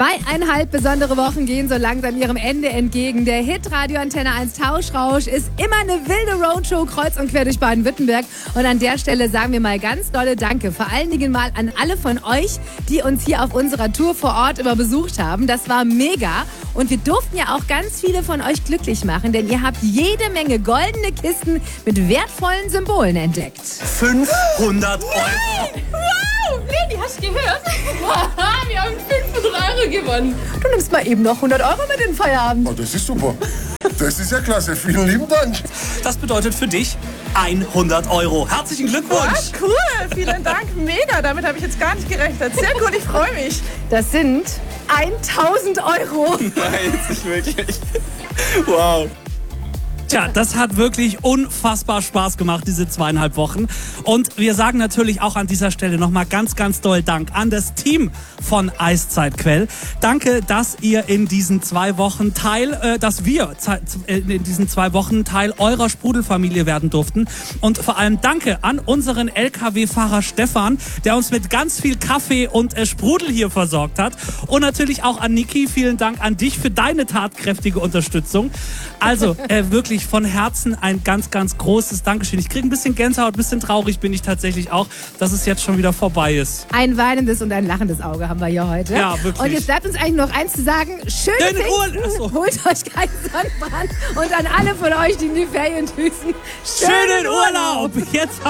2,5 besondere Wochen gehen so langsam ihrem Ende entgegen. Der Hit Radio Antenne 1 Tauschrausch ist immer eine wilde Roadshow kreuz und quer durch Baden-Württemberg. Und an der Stelle sagen wir mal ganz dolle Danke. Vor allen Dingen mal an alle von euch, die uns hier auf unserer Tour vor Ort immer besucht haben. Das war mega. Und wir durften ja auch ganz viele von euch glücklich machen, denn ihr habt jede Menge goldene Kisten mit wertvollen Symbolen entdeckt. 500 Euro! Wow! Leni, hast du gehört? Wir haben 500 Euro gewonnen. Du nimmst mal eben noch 100 Euro mit in den Feierabend. Oh, das ist super. Das ist ja klasse. Vielen lieben Dank. Das bedeutet für dich 100 Euro. Herzlichen Glückwunsch! Ah, cool, vielen Dank, mega. Damit habe ich jetzt gar nicht gerechnet. Sehr gut, ich freue mich. Das sind 1.000 Euro. Nein, jetzt nicht wirklich. Wow. Tja, das hat wirklich unfassbar Spaß gemacht, diese 2,5 Wochen. Und wir sagen natürlich auch an dieser Stelle nochmal ganz, ganz doll Dank an das Team von Eiszeitquell. Danke, dass ihr in diesen 2 Wochen in diesen 2 Wochen Teil eurer Sprudelfamilie werden durften. Und vor allem danke an unseren LKW-Fahrer Stefan, der uns mit ganz viel Kaffee und Sprudel hier versorgt hat. Und natürlich auch an Niki. Vielen Dank an dich für deine tatkräftige Unterstützung. Also wirklich von Herzen ein ganz, ganz großes Dankeschön. Ich kriege ein bisschen Gänsehaut, ein bisschen traurig bin ich tatsächlich auch, dass es jetzt schon wieder vorbei ist. Ein weinendes und ein lachendes Auge haben wir hier heute. Ja, wirklich. Und jetzt bleibt uns eigentlich noch eins zu sagen. Schöne Pfingsten, holt euch keinen Sonnenbrand. Und an alle von euch, die in die Ferien düsen, Schönen Urlaub! Jetzt